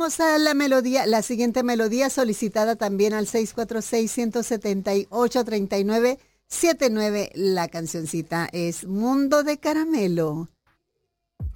vamos a la melodía, la siguiente melodía solicitada también al 646-178-3979. La cancioncita es Mundo de Caramelo.